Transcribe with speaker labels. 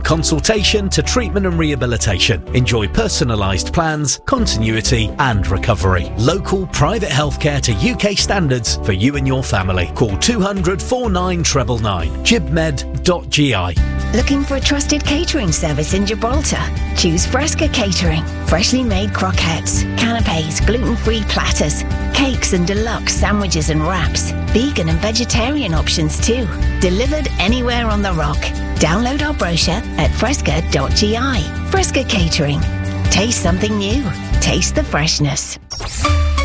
Speaker 1: consultation to treatment and rehabilitation. Enjoy personalised plans, continuity and recovery. Local private healthcare to UK standards for you and your family. Call 200 49 999. jibmed.gi.
Speaker 2: Looking for a trusted catering service in Gibraltar? Choose Fresca Catering. Freshly made croquettes, canapes, gluten-free platters, cakes and deluxe sandwiches and wraps. Vegan and vegetarian options too. Delivered anywhere on the rock. Download our brochure at fresca.gi. Fresca Catering. Taste something new. Taste the freshness.